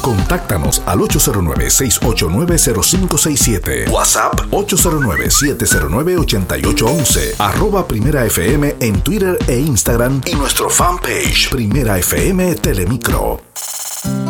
Contáctanos al 809-689-0567. WhatsApp 809-709-8811. @Primera FM en Twitter e Instagram y nuestro fanpage Primera FM Telemicro.